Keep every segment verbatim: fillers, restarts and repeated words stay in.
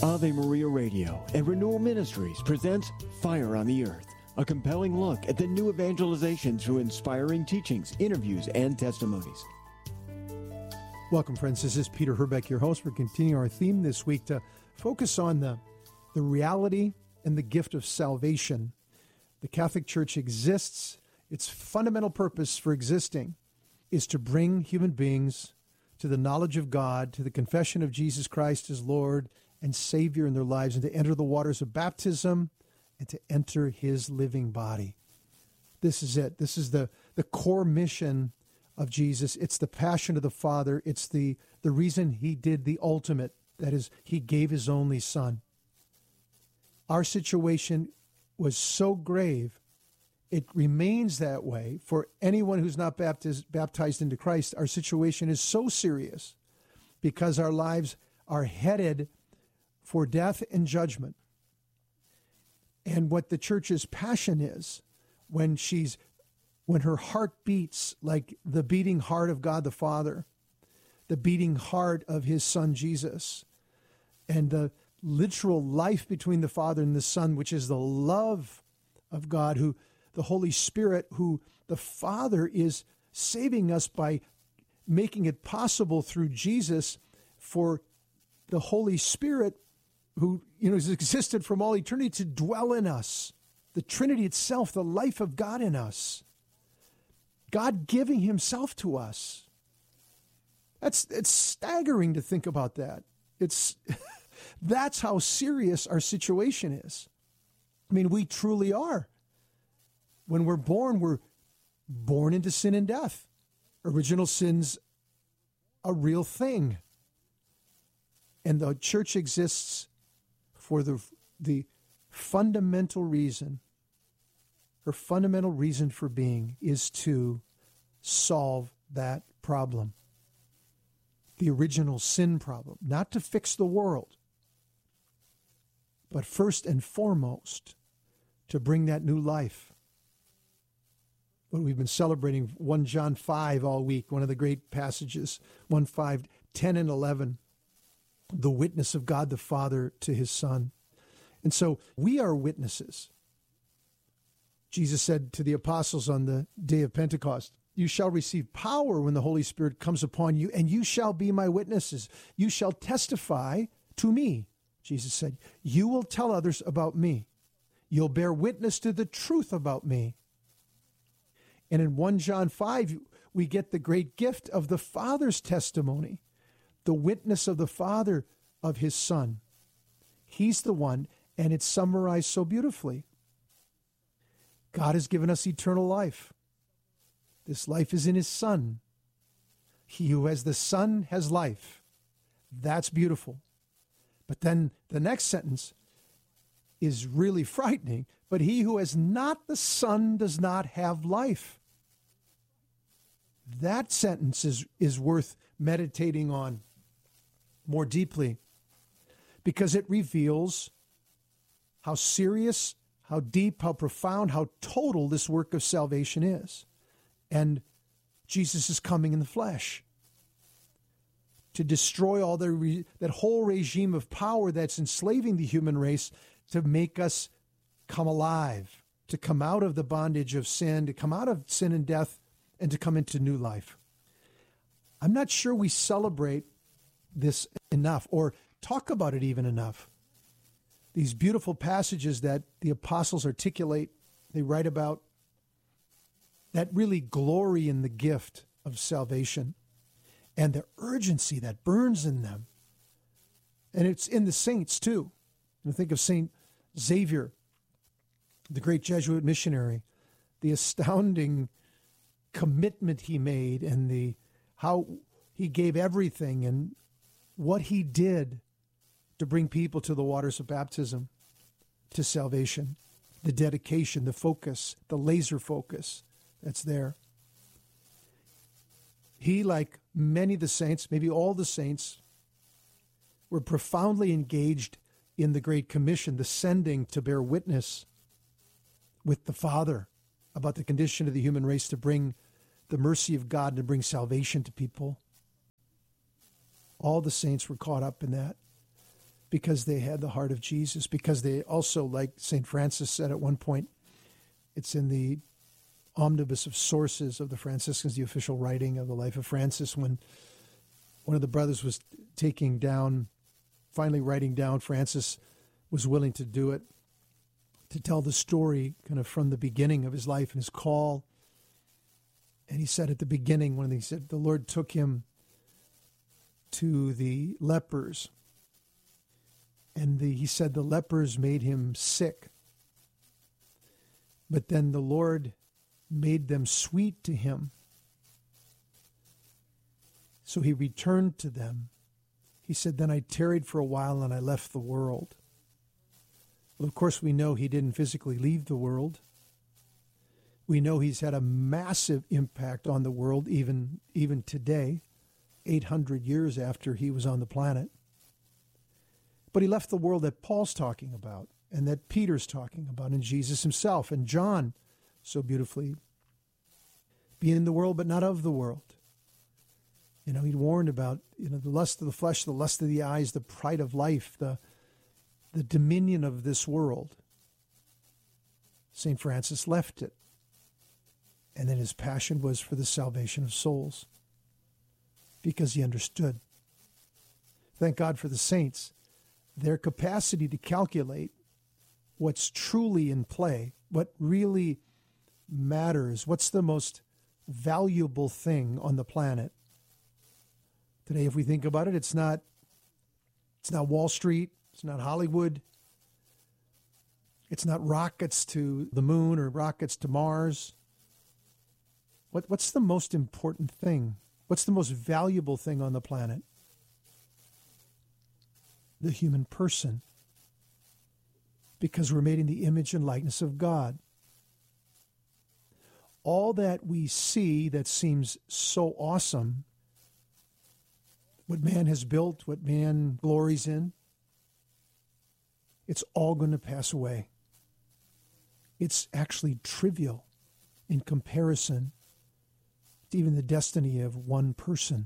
Ave Maria Radio and Renewal Ministries presents Fire on the Earth, a compelling look at the new evangelization through inspiring teachings, interviews, and testimonies. Welcome, friends. This is Peter Herbeck, your host. We're continuing our theme this week to focus on the, the reality and the gift of salvation. The Catholic Church exists. Its fundamental purpose for existing is to bring human beings to the knowledge of God, to the confession of Jesus Christ as Lord and Savior in their lives, and to enter the waters of baptism and to enter his living body. This is it. This is the, the core mission of Jesus. It's the passion of the Father. It's the, the reason he did the ultimate, that is, he gave his only Son. Our situation was so grave, it remains that way for anyone who's not baptized, baptized into Christ. Our situation is so serious because our lives are headed for death and judgment. And what the church's passion is, when she's when her heart beats like the beating heart of God the Father, the beating heart of his Son Jesus, and the literal life between the Father and the Son, which is the love of God, who the Holy Spirit, who the Father is saving us by making it possible through Jesus for the Holy Spirit, who, you know, has existed from all eternity, to dwell in us. The Trinity itself, the life of God in us. God giving himself to us. That's it's staggering to think about that. It's that's how serious our situation is. I mean, we truly are. When we're born, we're born into sin and death. Original sin's a real thing. And the church exists for the the fundamental reason, her fundamental reason for being is to solve that problem. The original sin problem, not to fix the world, but first and foremost, to bring that new life. What we've been celebrating, First John five all week, one of the great passages, First John five, ten and eleven, the witness of God the Father to his Son. And so we are witnesses. Jesus said to the apostles on the day of Pentecost, "You shall receive power when the Holy Spirit comes upon you, and you shall be my witnesses. You shall testify to me." Jesus said, "You will tell others about me. You'll bear witness to the truth about me." And in First John five, we get the great gift of the Father's testimony, the witness of the Father of his Son. He's the one, and it's summarized so beautifully. God has given us eternal life. This life is in his Son. He who has the Son has life. That's beautiful. But then the next sentence is really frightening. But he who has not the Son does not have life. That sentence is, is worth meditating on more deeply, because it reveals how serious, how deep, how profound, how total this work of salvation is. And Jesus is coming in the flesh to destroy all the re- that whole regime of power that's enslaving the human race, to make us come alive, to come out of the bondage of sin, to come out of sin and death, and to come into new life. I'm not sure we celebrate this enough, or talk about it even enough. These beautiful passages that the apostles articulate, they write about, that really glory in the gift of salvation and the urgency that burns in them. And it's in the saints too. And think of Saint Xavier, the great Jesuit missionary, the astounding commitment he made, and the how he gave everything, and what he did to bring people to the waters of baptism, to salvation, the dedication, the focus, the laser focus that's there. He, like many of the saints, maybe all the saints, were profoundly engaged in the Great Commission, the sending to bear witness with the Father about the condition of the human race, to bring the mercy of God, to bring salvation to people. All the saints were caught up in that. because they had the heart of Jesus, because they also, like Saint Francis said at one point, it's in the omnibus of sources of the Franciscans, the official writing of the life of Francis, when one of the brothers was taking down, finally writing down, Francis was willing to do it, to tell the story kind of from the beginning of his life and his call. And he said at the beginning, when he said the Lord took him to the lepers, and the, he said the lepers made him sick. But then the Lord made them sweet to him. So he returned to them. He said, then I tarried for a while and I left the world. Well, of course, we know he didn't physically leave the world. We know he's had a massive impact on the world, even, even today, eight hundred years after he was on the planet. But he left the world that Paul's talking about and that Peter's talking about, and Jesus himself and John so beautifully. Being in the world, but not of the world. You know, he warned about, you know, the lust of the flesh, the lust of the eyes, the pride of life, the, the dominion of this world. Saint Francis left it. And then his passion was for the salvation of souls, because he understood. Thank God for the saints. Their capacity to calculate what's truly in play, what really matters, what's the most valuable thing on the planet. Today, if we think about it, it's not it's not Wall Street, it's not Hollywood, it's not rockets to the moon or rockets to Mars. What what's the most important thing? What's the most valuable thing on the planet? The human person, because we're made in the image and likeness of God. All that we see that seems so awesome, what man has built, what man glories in, it's all going to pass away. It's actually trivial in comparison to even the destiny of one person.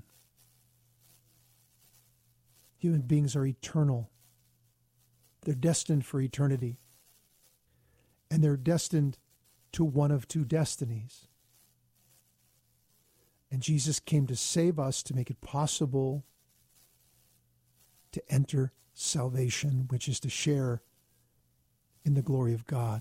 Human beings are eternal. They're destined for eternity. And they're destined to one of two destinies. And Jesus came to save us, to make it possible to enter salvation, which is to share in the glory of God.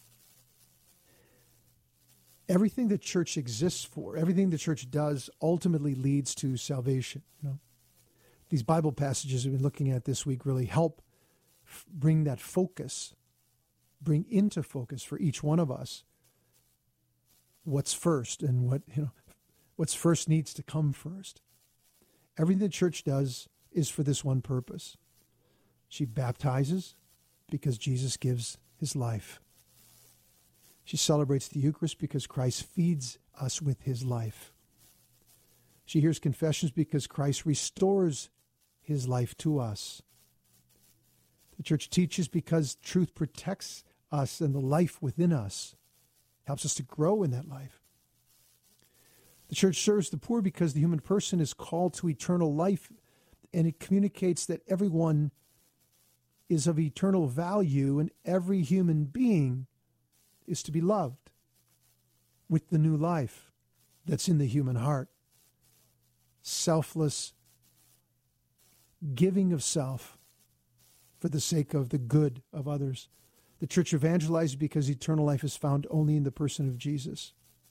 Everything the church exists for, everything the church does, ultimately leads to salvation. You know, these Bible passages we've been looking at this week really help f- bring that focus, bring into focus for each one of us what's first, and what, you know, what's first needs to come first. Everything the church does is for this one purpose. She baptizes because Jesus gives his life. She celebrates the Eucharist because Christ feeds us with his life. She hears confessions because Christ restores his life to us. The church teaches because truth protects us and the life within us, helps us to grow in that life. The church serves the poor because the human person is called to eternal life, and it communicates that everyone is of eternal value and every human being is to be loved with the new life that's in the human heart. Selfless giving of self for the sake of the good of others. The church evangelizes because eternal life is found only in the person of Jesus.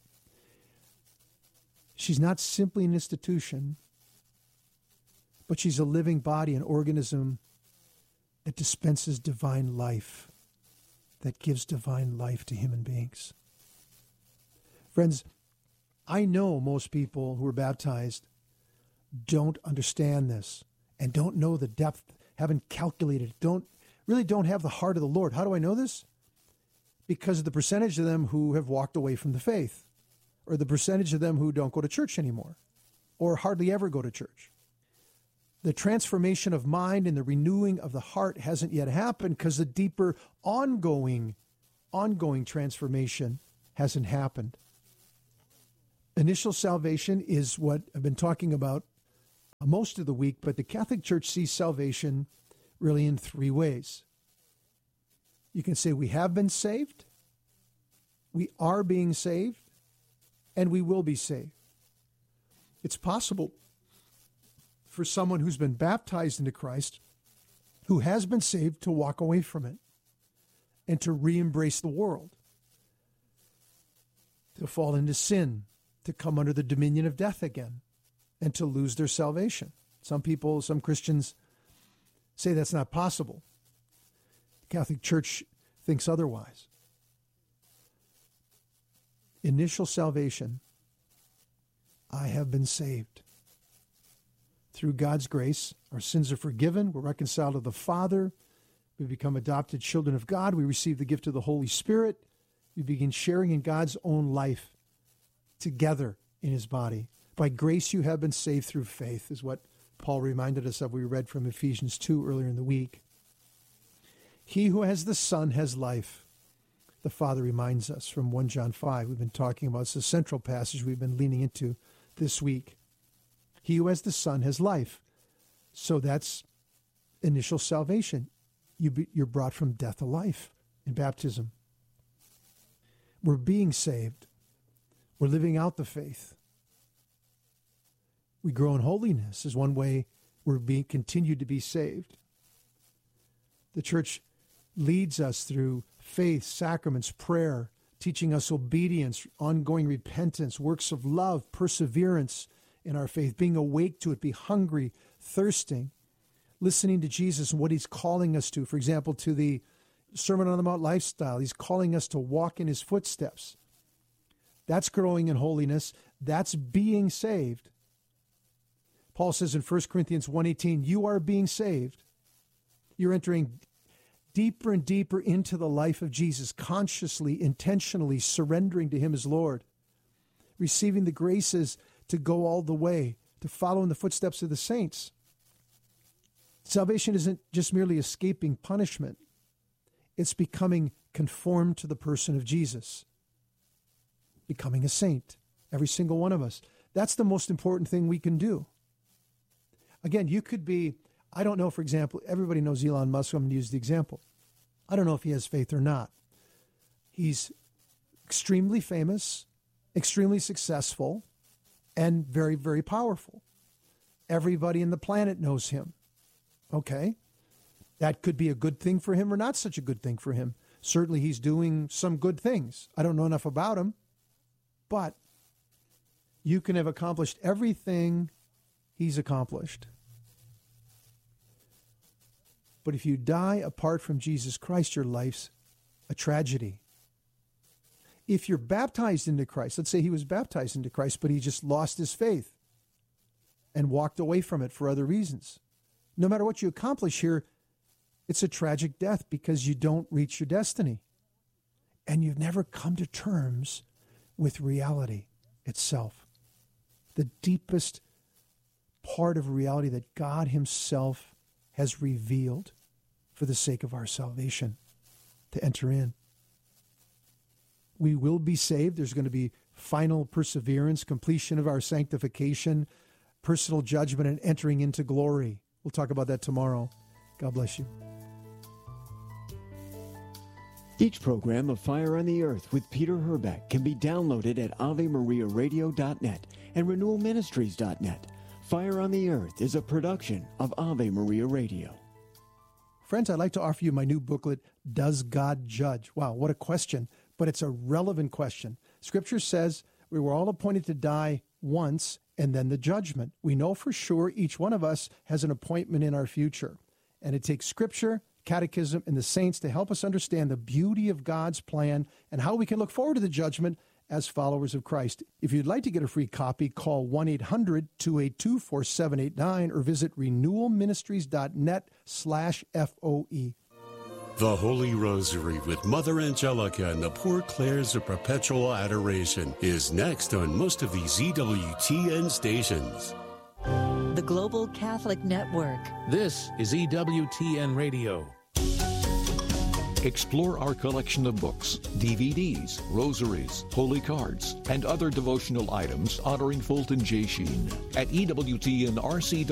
She's not simply an institution, but she's a living body, an organism that dispenses divine life, that gives divine life to human beings. Friends, I know most people who are baptized don't understand this and don't know the depth, haven't calculated, don't really don't have the heart of the Lord. How do I know this? Because of the percentage of them who have walked away from the faith, or the percentage of them who don't go to church anymore, or hardly ever go to church. The transformation of mind and the renewing of the heart hasn't yet happened because the deeper ongoing, ongoing transformation hasn't happened. Initial salvation is what I've been talking about most of the week, but the Catholic Church sees salvation really in three ways. You can say we have been saved, we are being saved, and we will be saved. It's possible for someone who's been baptized into Christ, who has been saved, to walk away from it and to re-embrace the world, to fall into sin, to come under the dominion of death again, and to lose their salvation. Some people, some Christians say that's not possible. The Catholic Church thinks otherwise. Initial salvation, I have been saved. Through God's grace, our sins are forgiven. We're reconciled to the Father. We become adopted children of God. We receive the gift of the Holy Spirit. We begin sharing in God's own life together in his body. By grace you have been saved through faith, is what Paul reminded us of. We read from Ephesians two earlier in the week. He who has the Son has life. The Father reminds us from First John five. We've been talking about. It's the central passage we've been leaning into this week. He who has the Son has life. So that's initial salvation. You be, you're brought from death to life in baptism. We're being saved. We're living out the faith. We grow in holiness is one way we're being continued to be saved. The church leads us through faith, sacraments, prayer, teaching us obedience, ongoing repentance, works of love, perseverance in our faith, being awake to it, be hungry, thirsting, listening to Jesus and what he's calling us to. For example, to the Sermon on the Mount lifestyle, he's calling us to walk in his footsteps. That's growing in holiness. That's being saved. Paul says in First Corinthians one eighteen, you are being saved. You're entering deeper and deeper into the life of Jesus, consciously, intentionally surrendering to him as Lord, receiving the graces to go all the way, to follow in the footsteps of the saints. Salvation isn't just merely escaping punishment. It's becoming conformed to the person of Jesus, becoming a saint, every single one of us. That's the most important thing we can do. Again, you could be, I don't know, for example, everybody knows Elon Musk. I'm going to use the example. I don't know if he has faith or not. He's extremely famous, extremely successful, and very, very powerful. Everybody in the planet knows him. Okay. That could be a good thing for him or not such a good thing for him. Certainly he's doing some good things. I don't know enough about him, but you can have accomplished everything he's accomplished. But if you die apart from Jesus Christ, your life's a tragedy. If you're baptized into Christ, let's say he was baptized into Christ, but he just lost his faith and walked away from it for other reasons. No matter what you accomplish here, it's a tragic death because you don't reach your destiny. And you've never come to terms with reality itself. The deepest part of reality that God himself has revealed for the sake of our salvation to enter in. We will be saved. There's going to be final perseverance, completion of our sanctification, personal judgment, and entering into glory. We'll talk about that tomorrow. God bless you. Each program of Fire on the Earth with Peter Herbeck can be downloaded at ave maria radio dot net and renewal ministries dot net. Fire on the Earth is a production of Ave Maria Radio. Friends, I'd like to offer you my new booklet, Does God Judge? Wow, what a question, but it's a relevant question. Scripture says we were all appointed to die once and then the judgment. We know for sure each one of us has an appointment in our future. And it takes Scripture, Catechism, and the saints to help us understand the beauty of God's plan and how we can look forward to the judgment as followers of Christ. If you'd like to get a free copy, call one eight hundred two eight two four seven eight nine or visit renewal ministries dot net slash F O E. The Holy Rosary with Mother Angelica and the Poor Clares of Perpetual Adoration is next on most of these Z W T N stations. The Global Catholic Network. This is E W T N Radio. Explore our collection of books, D V Ds, rosaries, holy cards, and other devotional items honoring Fulton J. Sheen at E W T N R C